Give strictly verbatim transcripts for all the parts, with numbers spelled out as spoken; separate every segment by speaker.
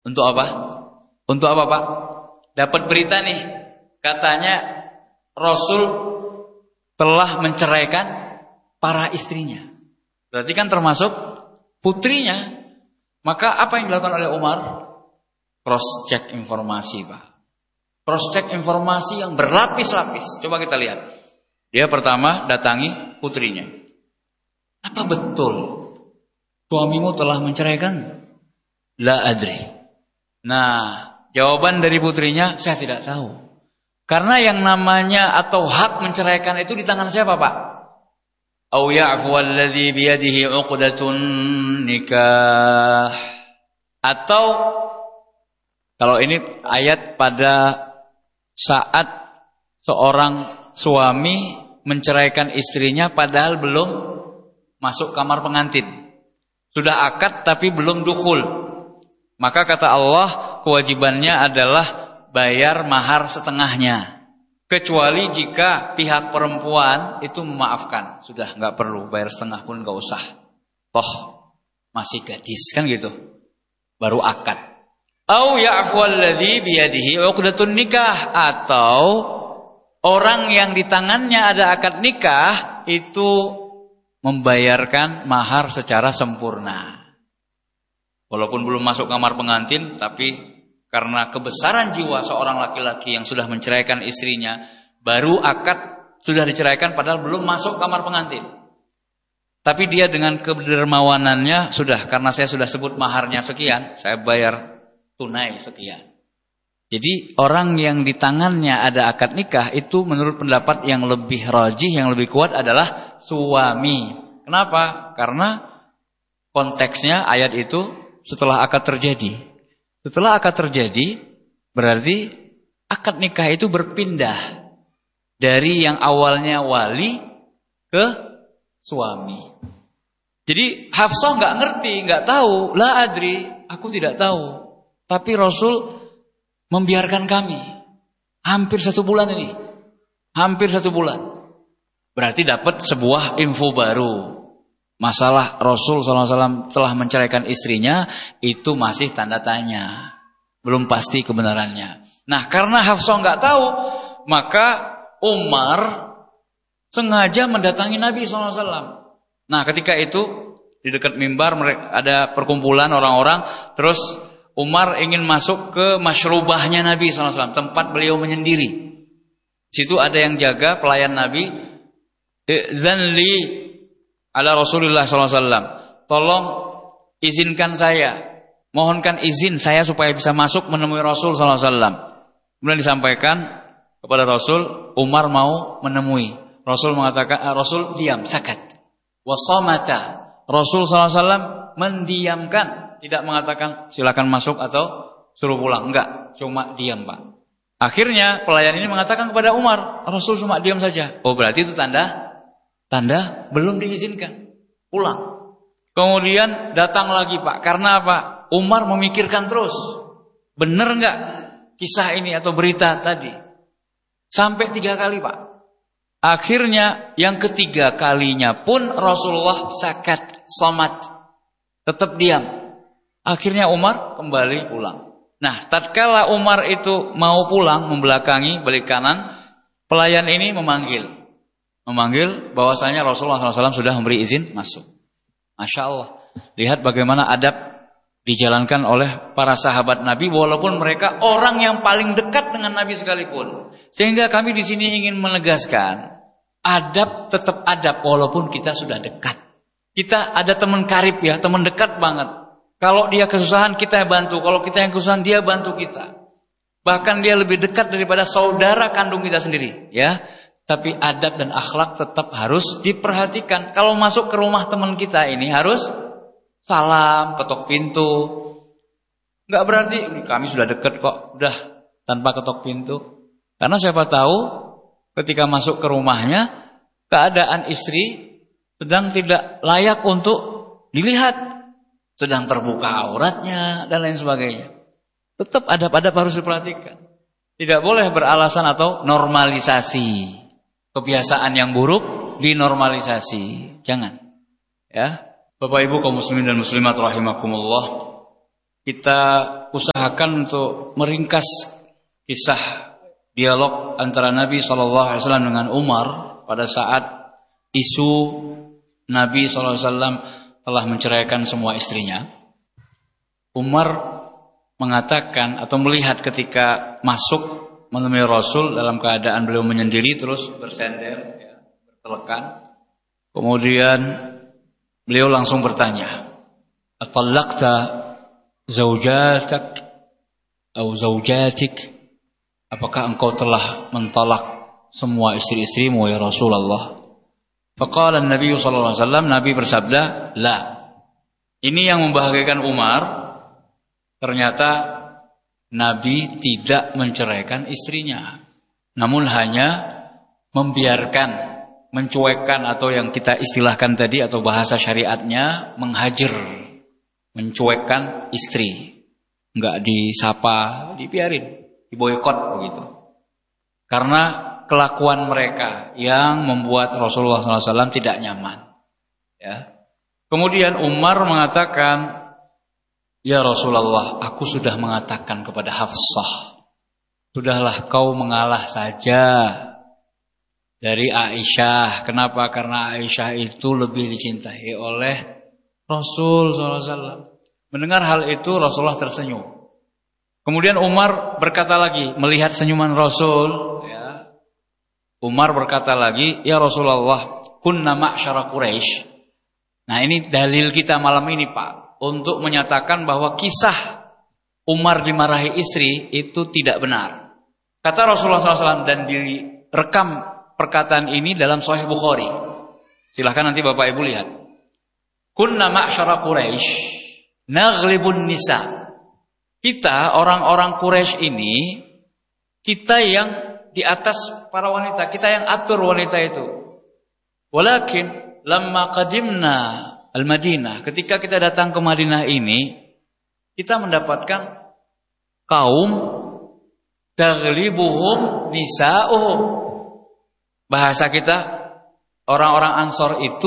Speaker 1: Untuk apa? Untuk apa, Pak? Dapat berita nih, katanya Rasul telah menceraikan para istrinya. Berarti kan termasuk putrinya. Maka apa yang dilakukan oleh Umar? Cross check informasi, Pak. Cross check informasi yang berlapis-lapis. Coba kita lihat. Dia pertama datangi putrinya. Apa betul suamimu telah menceraikan? La adri. Nah, jawaban dari putrinya, saya tidak tahu. Karena yang namanya atau hak menceraikan itu di tangan siapa, Pak? Au ya'fu alladhi biyadihi 'uqdatun nikah. Atau kalau ini ayat pada saat seorang suami menceraikan istrinya padahal belum masuk kamar pengantin. Sudah akad tapi belum dukhul. Maka kata Allah, kewajibannya adalah bayar mahar setengahnya. Kecuali jika pihak perempuan itu memaafkan. Sudah enggak perlu, bayar setengah pun enggak usah. Toh masih gadis, kan gitu. Baru akad. Au ya'fu alladhi biyadihi 'uqdatun nikah. Atau orang yang di tangannya ada akad nikah itu membayarkan mahar secara sempurna. Walaupun belum masuk kamar pengantin, tapi karena kebesaran jiwa seorang laki-laki yang sudah menceraikan istrinya, baru akad sudah diceraikan padahal belum masuk kamar pengantin. Tapi dia dengan kedermawanannya, sudah, karena saya sudah sebut maharnya sekian, saya bayar tunai sekian. Jadi orang yang di tangannya ada akad nikah itu menurut pendapat yang lebih rajih, yang lebih kuat adalah suami. Kenapa? Karena konteksnya ayat itu setelah akad terjadi. Setelah akad terjadi, berarti akad nikah itu berpindah dari yang awalnya wali ke suami. Jadi Hafsah nggak ngerti, nggak tahu, la adri, aku tidak tahu. Tapi Rasul membiarkan kami hampir satu bulan ini, hampir satu bulan. Berarti dapat sebuah info baru. Masalah Rasul shallallahu alaihi wasallam telah menceraikan istrinya itu masih tanda tanya, belum pasti kebenarannya. Nah, karena Hafsah nggak tahu, maka Umar sengaja mendatangi Nabi shallallahu alaihi wasallam. Nah, ketika itu di dekat mimbar ada perkumpulan orang-orang, terus Umar ingin masuk ke masyrubahnya Nabi shallallahu alaihi wasallam, tempat beliau menyendiri. Situ ada yang jaga, pelayan Nabi. Idzan li ala Rasulullah shallallahu alaihi wasallam, tolong izinkan saya, mohonkan izin saya supaya bisa masuk menemui Rasul shallallahu alaihi wasallam. Kemudian disampaikan kepada Rasul, Umar mau menemui. Rasul mengatakan, Rasul diam, sakat. Wasamata. Rasul shallallahu alaihi wasallam mendiamkan, tidak mengatakan silakan masuk atau suruh pulang, enggak, cuma diam, Pak. Akhirnya pelayan ini mengatakan kepada Umar, Rasul cuma diam saja. Oh, berarti itu tanda Tanda belum diizinkan pulang. Kemudian datang lagi, Pak. Karena apa? Umar memikirkan terus, benar enggak kisah ini atau berita tadi? Sampai tiga kali, Pak. Akhirnya yang ketiga kalinya pun Rasulullah sakat, somat, tetap diam. Akhirnya Umar kembali pulang. Nah, tatkala Umar itu mau pulang, membelakangi, balik kanan, pelayan ini memanggil. Memanggil bahwasanya Rasulullah shallallahu alaihi wasallam sudah memberi izin masuk. Masya Allah. Lihat bagaimana adab dijalankan oleh para sahabat Nabi, walaupun mereka orang yang paling dekat dengan Nabi sekalipun. Sehingga kami di sini ingin menegaskan, adab tetap adab walaupun kita sudah dekat. Kita ada teman karib ya, teman dekat banget. Kalau dia kesusahan kita bantu, kalau kita yang kesusahan dia bantu kita. Bahkan dia lebih dekat daripada saudara kandung kita sendiri, ya. Tapi adab dan akhlak tetap harus diperhatikan. Kalau masuk ke rumah teman kita ini harus salam, ketok pintu. Enggak berarti kami sudah dekat kok, udah tanpa ketok pintu. Karena siapa tahu ketika masuk ke rumahnya keadaan istri sedang tidak layak untuk dilihat, sedang terbuka auratnya dan lain sebagainya. Tetap adab-adab harus diperhatikan. Tidak boleh beralasan atau normalisasi. Kebiasaan yang buruk dinormalisasi. Jangan. Ya. Bapak Ibu kaum muslimin dan muslimat rahimakumullah. kita usahakan untuk meringkas kisah dialog antara Nabi shallallahu alaihi wasallam dengan Umar pada saat isu Nabi shallallahu alaihi wasallam telah menceraikan semua istrinya. Umar mengatakan atau melihat ketika masuk menemui Rasul dalam keadaan beliau menyendiri terus bersender, ya, bertelekan. Kemudian beliau langsung bertanya, "Atallaqta zaujatak atau zaujatik?" Apakah engkau telah mentalak semua istri-istrimu ya Rasulullah? Faqala Nabi sallallahu alaihi wasallam, Nabi bersabda, "La." Ini yang membahagiakan Umar. Ternyata Nabi tidak menceraikan istrinya, namun hanya membiarkan, mencuekkan atau yang kita istilahkan tadi atau bahasa syariatnya menghajar, mencuekkan istri, enggak disapa, dibiarin, diboikot begitu. Karena kelakuan mereka yang membuat Rasulullah shallallahu alaihi wasallam tidak nyaman. Ya. Kemudian Umar mengatakan, "Ya Rasulullah, aku sudah mengatakan kepada Hafsah, sudahlah kau mengalah saja dari Aisyah." Kenapa? Karena Aisyah itu lebih dicintai oleh Rasul shallallahu alaihi wasallam. Mendengar hal itu Rasulullah tersenyum. Kemudian Umar berkata lagi, melihat senyuman Rasul, ya, Umar berkata lagi, "Ya Rasulullah, kunna ma'syara Quraisy." Nah, ini dalil kita malam ini, Pak, untuk menyatakan bahwa kisah Umar dimarahi istri itu tidak benar. Kata Rasulullah shallallahu alaihi wasallam, dan direkam perkataan ini dalam Sahih Bukhari. Silahkan nanti Bapak Ibu lihat. Kunna ma'syara Quraisy naghlibun nisa. Kita orang-orang Quraisy ini, kita yang di atas para wanita, kita yang atur wanita itu. Walakin lamma qadimna al-Madinah, ketika kita datang ke Madinah ini, kita mendapatkan kaum taghlibuhum nisa'uhum. Bahasa kita, orang-orang Ansor itu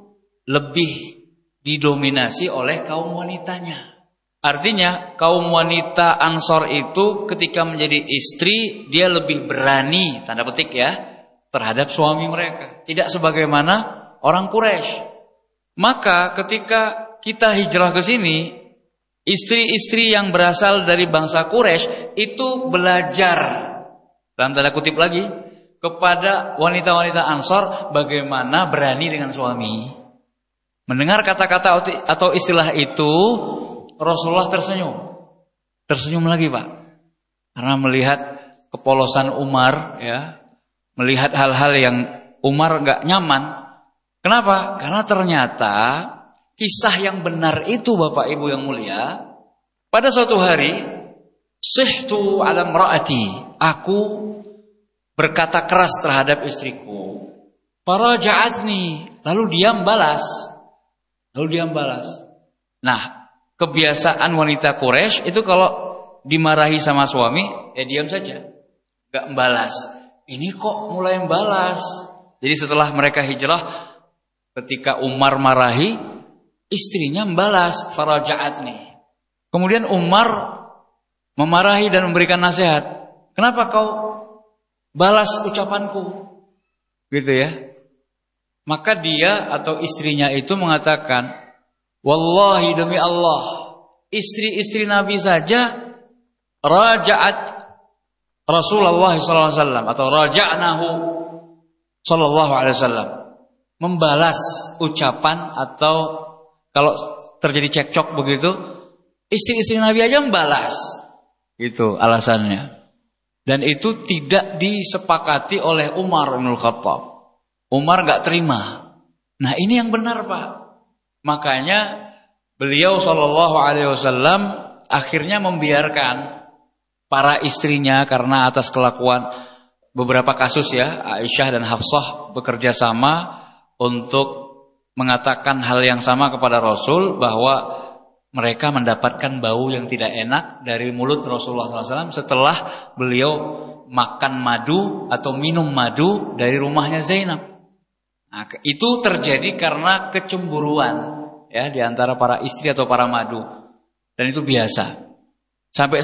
Speaker 1: lebih didominasi oleh kaum wanitanya. Artinya kaum wanita Ansor itu ketika menjadi istri, dia lebih berani, tanda petik ya, terhadap suami mereka. Tidak sebagaimana orang Quraisy. Maka ketika kita hijrah ke sini, istri-istri yang berasal dari bangsa Quraisy itu belajar, dalam tanda kutip lagi, kepada wanita-wanita Ansor bagaimana berani dengan suami. Mendengar kata-kata atau istilah itu, Rasulullah tersenyum. Tersenyum lagi, Pak. Karena melihat kepolosan Umar, ya, melihat hal-hal yang Umar enggak nyaman. Kenapa? Karena ternyata kisah yang benar itu, Bapak Ibu yang mulia, pada suatu hari, sihtu ala mraati, aku berkata keras terhadap istriku. Faraja'atni, lalu dia balas. Lalu dia balas. Nah, kebiasaan wanita Quraisy itu kalau dimarahi sama suami, ya diam saja, gak membalas. Ini kok mulai membalas. Jadi setelah mereka hijrah, ketika Umar marahi, istrinya membalas, faraja'atni. Kemudian Umar memarahi dan memberikan nasihat. Kenapa kau balas ucapanku? Gitu ya. Maka dia atau istrinya itu mengatakan, wallahi demi Allah, istri-istri Nabi saja raja'at Rasulullah sallallahu alaihi wasallam atau raja'nahu sallallahu alaihi wasallam, membalas ucapan atau kalau terjadi cekcok begitu, istri-istri Nabi aja membalas. Itu alasannya. Dan itu tidak disepakati oleh Umar bin Khattab. Umar gak terima. Nah, ini yang benar, Pak. Makanya beliau sallallahu alaihi wasallam akhirnya membiarkan para istrinya karena atas kelakuan beberapa kasus ya, Aisyah dan Hafsah bekerja sama untuk mengatakan hal yang sama kepada Rasul, bahwa mereka mendapatkan bau yang tidak enak dari mulut Rasulullah sallallahu alaihi wasallam setelah beliau makan madu atau minum madu dari rumahnya Zainab. Nah, itu terjadi karena kecemburuan ya di antara para istri atau para madu. Dan itu biasa. Sampai